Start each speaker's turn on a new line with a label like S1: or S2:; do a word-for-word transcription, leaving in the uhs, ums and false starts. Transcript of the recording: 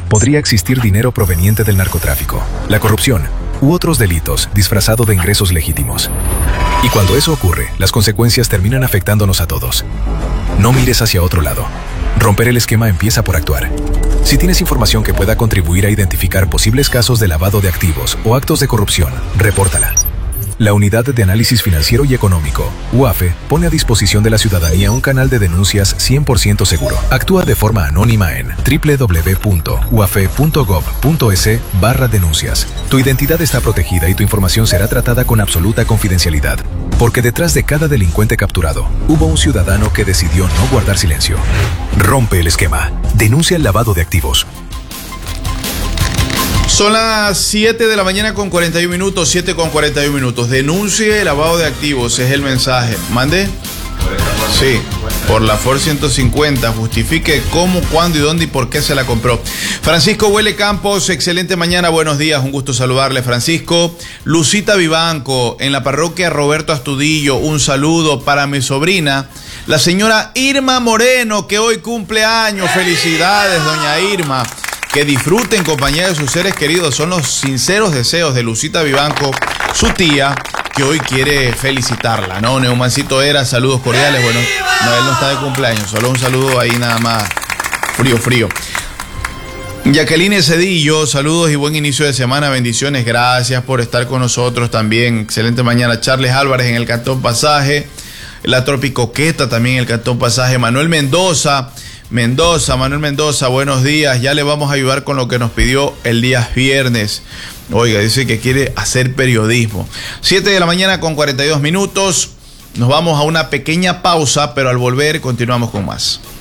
S1: podría existir dinero proveniente del narcotráfico, la corrupción u otros delitos disfrazado de ingresos legítimos. Y cuando eso ocurre, las consecuencias terminan afectándonos a todos. No mires hacia otro lado. Romper el esquema empieza por actuar. Si tienes información que pueda contribuir a identificar posibles casos de lavado de activos o actos de corrupción, repórtala. La Unidad de Análisis Financiero y Económico, U A F E, pone a disposición de la ciudadanía un canal de denuncias cien por ciento seguro. Actúa de forma anónima en doble u doble u doble u punto u a f e punto gov punto es barra denuncias. Tu identidad está protegida y tu información será tratada con absoluta confidencialidad. Porque detrás de cada delincuente capturado, hubo un ciudadano que decidió no guardar silencio. Rompe el esquema. Denuncia el lavado de activos.
S2: Son las siete de la mañana con cuarenta y un minutos, siete con cuarenta y un minutos. Denuncie el lavado de activos, es el mensaje. ¿Mande? Sí, por la Ford ciento cincuenta. Justifique cómo, cuándo y dónde y por qué se la compró. Francisco Huele Campos, excelente mañana, buenos días, un gusto saludarle, Francisco. Lucita Vivanco, en la parroquia Roberto Astudillo, un saludo para mi sobrina, la señora Irma Moreno, que hoy cumple años. Felicidades, doña Irma. Que disfruten en compañía de sus seres queridos. Son los sinceros deseos de Lucita Vivanco, su tía, que hoy quiere felicitarla, ¿no? Neumancito Era, saludos cordiales. Bueno, no, él no está de cumpleaños, solo un saludo ahí nada más, frío, frío. Jacqueline Cedillo, saludos y buen inicio de semana, bendiciones, gracias por estar con nosotros también. Excelente mañana. Charles Álvarez en el Cantón Pasaje, la Tropicoqueta también en el Cantón Pasaje. Manuel Mendoza. Mendoza, Manuel Mendoza, buenos días. Ya le vamos a ayudar con lo que nos pidió el día viernes. Oiga, dice que quiere hacer periodismo. siete de la mañana con cuarenta y dos minutos. Nos vamos a una pequeña pausa, pero al volver continuamos con más.